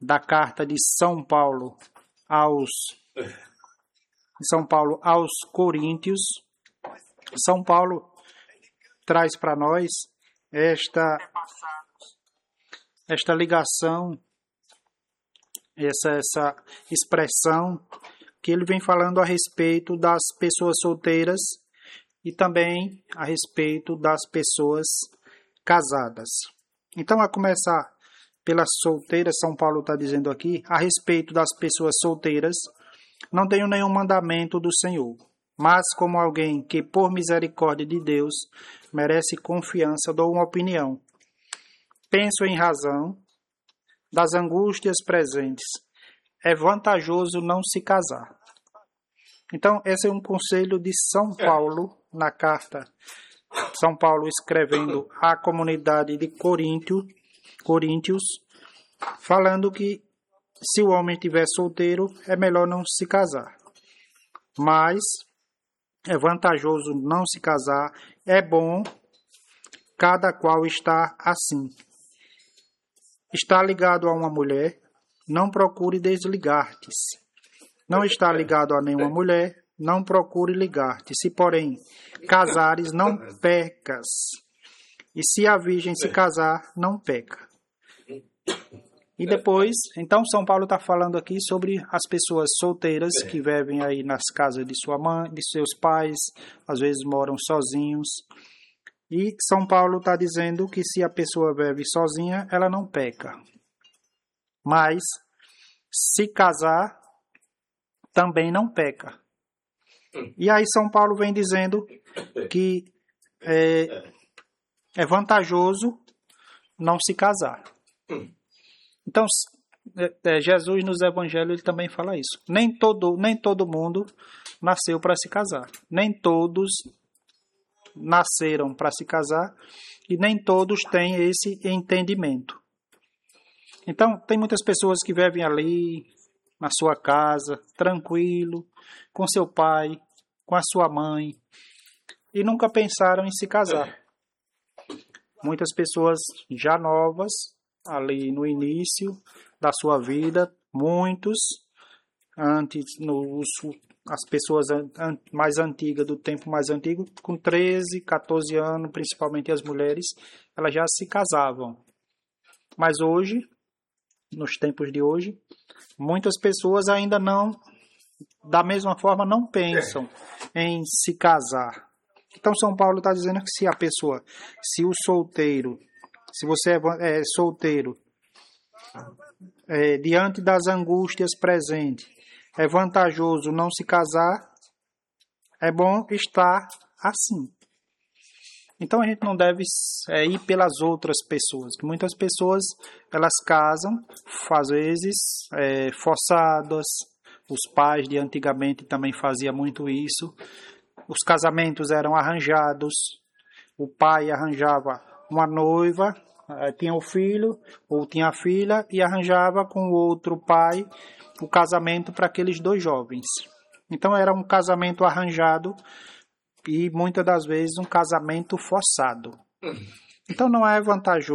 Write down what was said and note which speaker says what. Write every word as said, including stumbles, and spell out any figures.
Speaker 1: da carta de São Paulo aos São Paulo aos Coríntios. São Paulo traz para nós esta esta ligação, essa essa expressão que ele vem falando a respeito das pessoas solteiras e também a respeito das pessoas casadas. Então, a começar pelas solteiras, São Paulo está dizendo aqui, a respeito das pessoas solteiras, não tenho nenhum mandamento do Senhor, mas como alguém que, por misericórdia de Deus, merece confiança, dou uma opinião. Penso em razão das angústias presentes. É vantajoso não se casar. Então, esse é um conselho de São Paulo, na carta, São Paulo escrevendo à comunidade de Coríntio, Coríntios, falando que se o homem estiver solteiro, é melhor não se casar. Mas é vantajoso não se casar, é bom, cada qual está assim. Está ligado a uma mulher, não procure desligar-te. Não está ligado a nenhuma mulher, não procure ligar-te. Se, porém, casares, não pecas. E se a virgem se casar, não peca. E depois, então São Paulo está falando aqui sobre as pessoas solteiras que vivem aí nas casas de sua mãe, de seus pais, às vezes moram sozinhos. E São Paulo está dizendo que se a pessoa vive sozinha, ela não peca. Mas, se casar, também não peca. E aí São Paulo vem dizendo que é, é vantajoso não se casar. Então, é, Jesus nos evangelhos ele também fala isso. Nem todo, nem todo mundo nasceu para se casar. Nem todos nasceram para se casar e nem todos têm esse entendimento. Então, tem muitas pessoas que vivem ali na sua casa, tranquilo, com seu pai, com a sua mãe, e nunca pensaram em se casar. Muitas pessoas já novas, ali no início da sua vida, muitos, antes, nos, as pessoas an, mais antigas, do tempo mais antigo, com treze, quatorze anos, principalmente as mulheres, elas já se casavam. Mas hoje, nos tempos de hoje, muitas pessoas ainda não, da mesma forma, não pensam em se casar. Então, São Paulo está dizendo que se a pessoa, se o solteiro, se você é, é solteiro, é, diante das angústias presentes, é vantajoso não se casar, é bom estar assim. Então, a gente não deve é, ir pelas outras pessoas, que muitas pessoas, elas casam, às vezes, é, forçadas. Os pais de antigamente também faziam muito isso. Os casamentos eram arranjados. O pai arranjava uma noiva, tinha o filho ou tinha a filha e arranjava com o outro pai o casamento para aqueles dois jovens. Então era um casamento arranjado e muitas das vezes um casamento forçado. Então não é vantajoso